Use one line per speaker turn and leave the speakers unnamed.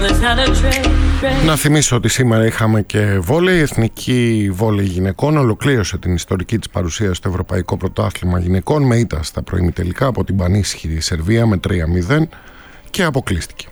Να θυμίσω ότι σήμερα είχαμε και βόλεϊ. Η Εθνική Βόλεϊ Γυναικών ολοκλήρωσε την ιστορική της παρουσία στο Ευρωπαϊκό Πρωτάθλημα Γυναικών με ήττα στα προημιτελικά από την πανίσχυρη Σερβία με 3-0 και αποκλείστηκε.